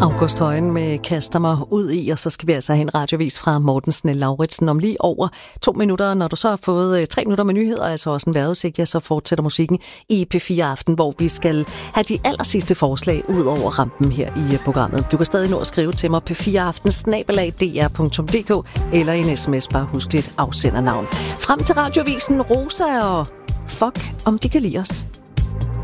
August Højen med Kaster mig ud i, og så skal vi altså have en radiovis fra Morten Snell-Lauritsen om lige over 2 minutter. Når du så har fået 3 minutter med nyheder, altså også en vejrudsigt, ja, så fortsætter musikken i P4 Aften, hvor vi skal have de allersidste forslag ud over rampen her i programmet. Du kan stadig nå at skrive til mig p4aften@dr.dk eller en sms, bare husk dit afsendernavn. Frem til radiovisen Rosa og fuck, om de kan lide os.